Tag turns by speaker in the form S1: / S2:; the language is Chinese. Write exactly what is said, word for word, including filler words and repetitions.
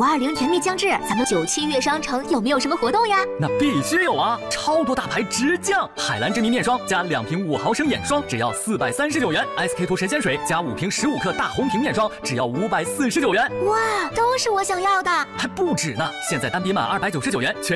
S1: 五二零甜蜜将至，咱们九七月商城有没有什么活动呀？
S2: 那必须有啊！超多大牌直降，海蓝之谜面霜加两瓶五毫升眼霜，只要四百三十九元 ；S K two 神仙水加五瓶十五克大红瓶面霜，只要五百四十九元。
S1: 哇，都是我想要的，
S2: 还不止呢！现在单笔满二百九十九元，全